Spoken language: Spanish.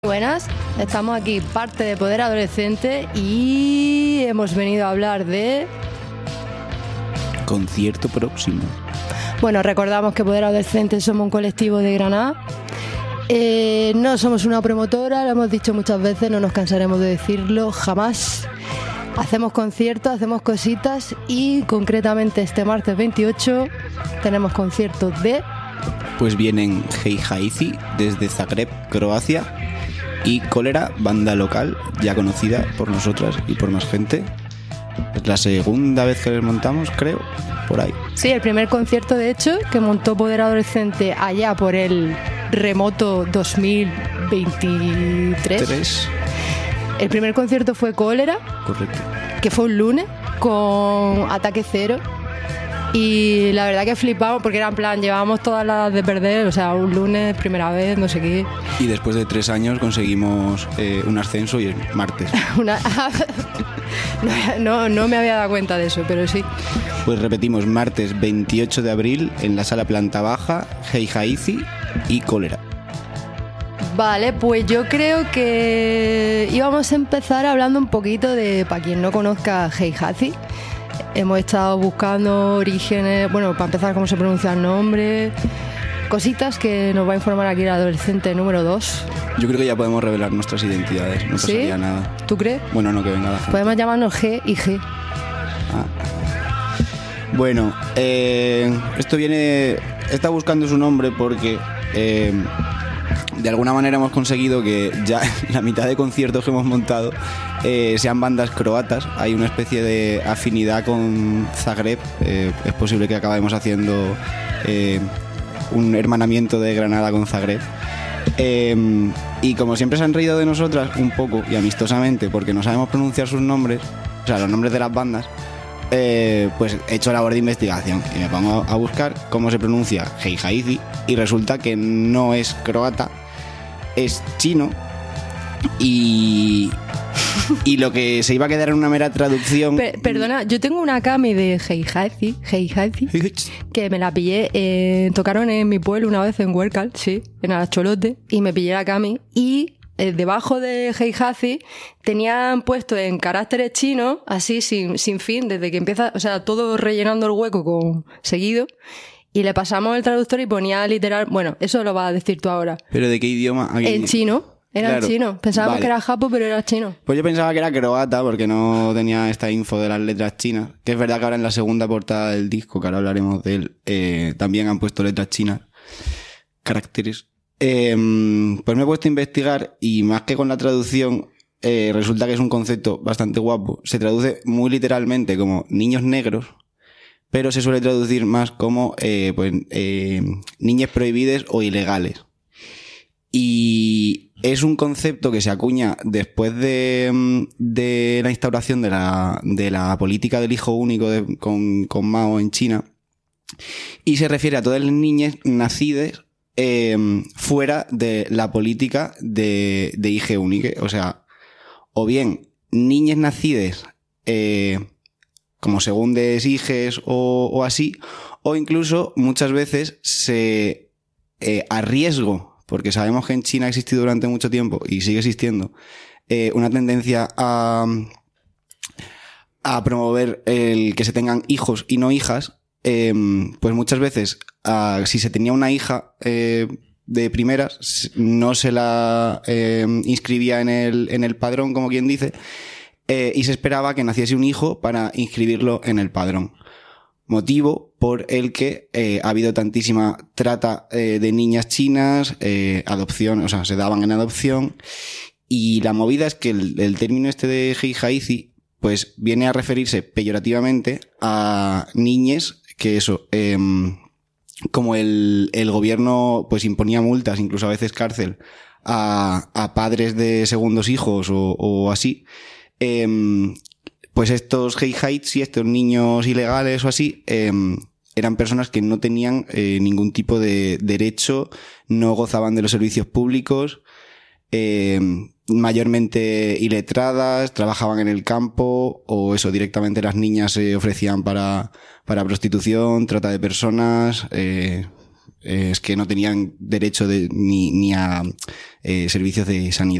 Buenas, estamos aquí, parte de Poder Adolescente, y hemos venido a hablar de... concierto próximo. Bueno, recordamos que Poder Adolescente somos un colectivo de Granada. No somos una promotora, lo hemos dicho muchas veces, no nos cansaremos de decirlo jamás. Hacemos conciertos, hacemos cositas y concretamente este martes 28 tenemos conciertos de... Pues vienen Hey Haizi desde Zagreb, Croacia, y Cólera, banda local ya conocida por nosotras y por más gente. Es la segunda vez que les montamos, creo, por ahí. Sí, el primer concierto de hecho que montó Poder Adolescente allá por el remoto 2023. El primer concierto fue Cólera. Correcto. Que fue un lunes con Ataque Cero. Y la verdad que flipamos porque era en plan, llevábamos todas las de perder, o sea, un lunes, primera vez, no sé qué. Y después de 3 años conseguimos un ascenso y el martes. No me había dado cuenta de eso, pero sí. Pues repetimos, martes 28 de abril en la sala planta baja, Hey Haizi y Cólera. Vale, pues yo creo que íbamos a empezar hablando un poquito de, para quien no conozca Hey Haizi. Hemos estado buscando orígenes, bueno, para empezar cómo se pronuncia el nombre, cositas que nos va a informar aquí el adolescente número 2. Yo creo que ya podemos revelar nuestras identidades, no pasaría nada. ¿Tú crees? Bueno, no, que venga la gente. Podemos llamarnos G y G. Bueno, esto viene... Está buscando su nombre porque de alguna manera hemos conseguido que ya la mitad de conciertos que hemos montado sean bandas croatas. Hay una especie de afinidad con Zagreb. Es posible que acabemos haciendo un hermanamiento de Granada con Zagreb. Y como siempre se han reído de nosotras un poco y amistosamente porque no sabemos pronunciar sus nombres, o sea, los nombres de las bandas, pues he hecho labor de investigación y me pongo a buscar cómo se pronuncia Hey Haizi y resulta que no es croata, es chino. Y lo que se iba a quedar en una mera traducción... Perdona, yo tengo una Kami de Hey Haizi, que me la pillé, tocaron en mi pueblo una vez en Huércal, sí, en Aracholote, y me pillé la Kami y debajo de Hey Haizi tenían puesto en caracteres chinos, así sin fin, desde que empieza, o sea, todo rellenando el hueco con seguido. Y le pasamos el traductor y ponía literal... Bueno, eso lo vas a decir tú ahora. ¿Pero de qué idioma? En chino. Era claro, chino. Pensábamos que era japo, pero era chino. Pues yo pensaba que era croata porque no tenía esta info de las letras chinas. Que es verdad que ahora en la segunda portada del disco, que ahora hablaremos de él, también han puesto letras chinas. Caracteres. Pues me he puesto a investigar y más que con la traducción, resulta que es un concepto bastante guapo. Se traduce muy literalmente como niños negros, pero se suele traducir más como niñas prohibidas o ilegales. Y es un concepto que se acuña después de la instauración de la política del hijo único con Mao en China, y se refiere a todas las niñas nacidas fuera de la política de hijo único. O sea, o bien niñas nacidas como segundes hijes o así, o incluso muchas veces se a riesgo, porque sabemos que en China ha existido durante mucho tiempo y sigue existiendo una tendencia a promover el que se tengan hijos y no hijas, pues muchas veces si se tenía una hija de primeras no se la inscribía en el padrón, como quien dice, y se esperaba que naciese un hijo para inscribirlo en el padrón. Motivo por el que ha habido tantísima trata de niñas chinas, adopción, o sea, se daban en adopción. Y la movida es que el término este de Hey Haizi, pues viene a referirse peyorativamente a niñes que eso, como el gobierno pues imponía multas, incluso a veces cárcel, a padres de segundos hijos o así, pues estos Hey Haizi, estos niños ilegales o así, eran personas que no tenían ningún tipo de derecho, no gozaban de los servicios públicos, mayormente iletradas, trabajaban en el campo, o eso, directamente las niñas se ofrecían para prostitución, trata de personas, Es que no tenían derecho ni a servicios de sanidad